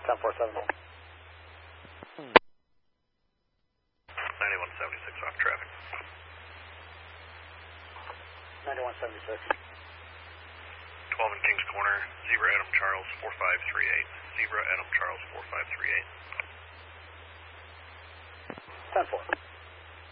10-4-7. 9176 off traffic. 9176. 12 in Kings Corner, Zebra Adam Charles 4538. Zebra Adam Charles 4538. 10-4.